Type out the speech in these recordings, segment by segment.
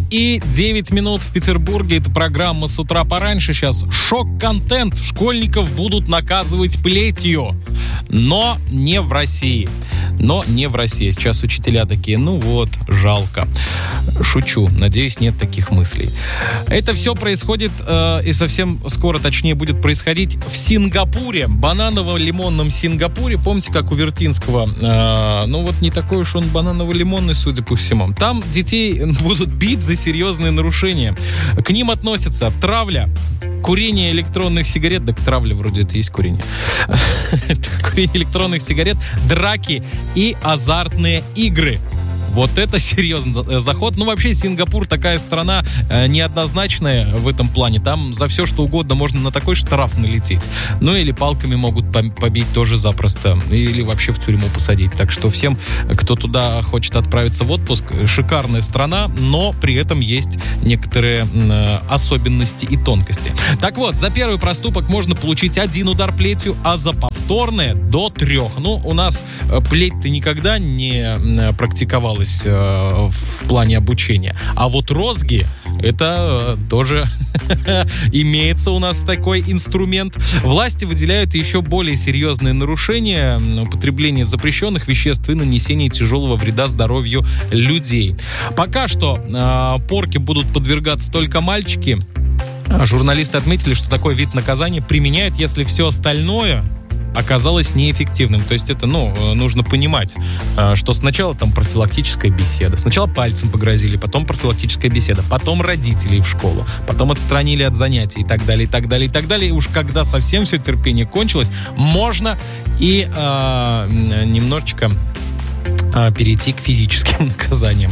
и 9 минут в Петербурге. Это программа «С утра пораньше». Сейчас шок-контент. Школьников будут наказывать плетью. Но не в России. Сейчас учителя такие, жалко. Шучу. Надеюсь, нет таких мыслей. Это все происходит и совсем скоро, точнее, будет происходить в Сингапуре. Бананово-лимонном Сингапуре. Помните, как у Вертинского? Не такой уж он бананово-лимонный, судя по всему. Там детей будут бить за серьезные нарушения. К ним относятся травля, курение электронных сигарет, так травля вроде это и есть курение. Курение электронных сигарет, драки и азартные игры. Вот это серьезный заход. Вообще, Сингапур такая страна неоднозначная в этом плане. Там за все, что угодно можно на такой штраф налететь. Или палками могут побить тоже запросто. Или вообще в тюрьму посадить. Так что всем, кто туда хочет отправиться в отпуск, шикарная страна, но при этом есть некоторые особенности и тонкости. Так вот, за первый проступок можно получить 1 удар плетью, а за повторное до 3. У нас плеть-то никогда не практиковалась в плане обучения. А вот розги, это тоже имеется у нас такой инструмент. Власти выделяют еще более серьезные нарушения: употребление запрещенных веществ и нанесение тяжелого вреда здоровью людей. Пока что порке будут подвергаться только мальчики. Журналисты отметили, что такой вид наказания применяют, если все остальное оказалось неэффективным. То есть это, нужно понимать, что сначала там профилактическая беседа, сначала пальцем погрозили, потом профилактическая беседа, потом родителей в школу, потом отстранили от занятий и так далее, и так далее, и так далее. И уж когда совсем все терпение кончилось, можно и немножечко перейти к физическим наказаниям.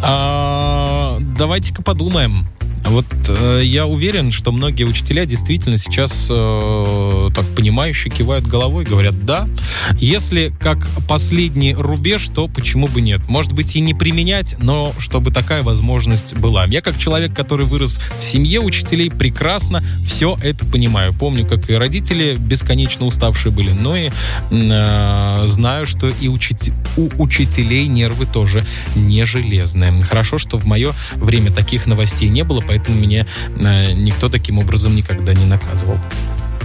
Давайте-ка подумаем. Я уверен, что многие учителя действительно сейчас так понимающе кивают головой, говорят: да, если как последний рубеж, то почему бы нет? Может быть, и не применять, но чтобы такая возможность была. Я, как человек, который вырос в семье учителей, прекрасно все это понимаю. Помню, как и родители бесконечно уставшие были, но и знаю, что и у учителей нервы тоже не железные. Хорошо, что в мое время таких новостей не было, поэтому меня никто таким образом никогда не наказывал.